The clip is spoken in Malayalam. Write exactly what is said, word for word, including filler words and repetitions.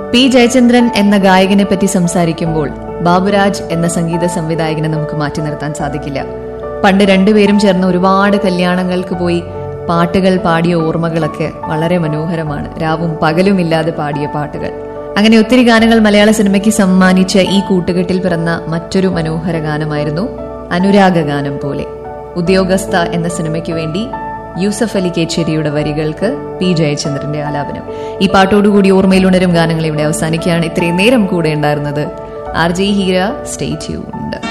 പി ജയചന്ദ്രൻ എന്ന ഗായകനെ പറ്റി സംസാരിക്കുമ്പോൾ ബാബുരാജ് എന്ന സംഗീത സംവിധായകനെ നമുക്ക് മാറ്റി നിർത്താൻ സാധിക്കില്ല. പണ്ട് രണ്ടുപേരും ചേർന്ന് ഒരുപാട് കല്യാണങ്ങൾക്ക് പോയി പാട്ടുകൾ പാടിയ ഓർമ്മകളൊക്കെ വളരെ മനോഹരമാണ്. രാവും പകലുമില്ലാതെ പാടിയ പാട്ടുകൾ. അങ്ങനെ ഒത്തിരി ഗാനങ്ങൾ മലയാള സിനിമയ്ക്ക് സമ്മാനിച്ച ഈ കൂട്ടുകെട്ടിൽ പിറന്ന മറ്റൊരു മനോഹര ഗാനമായിരുന്നു അനുരാഗ ഗാനം പോലെ. ഉദ്യോഗസ്ഥ എന്ന സിനിമയ്ക്ക് വേണ്ടി യൂസഫ് അലി കേച്ചേരിയുടെ വരികൾക്ക് പി ജയചന്ദ്രന്റെ ആലാപനം. ഈ പാട്ടോടുകൂടി ഓർമ്മയിലുണരും ഗാനങ്ങൾ ഇവിടെ അവസാനിക്കുകയാണ്. ഇത്രയും നേരം കൂടെ ഉണ്ടായിരുന്നത് R J Heera. Stay tuned.